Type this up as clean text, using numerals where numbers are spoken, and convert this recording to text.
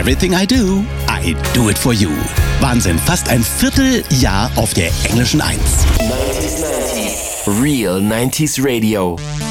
Everything I do it for you. Wahnsinn, fast ein Vierteljahr auf der englischen 1. 90s, Real 90s Radio.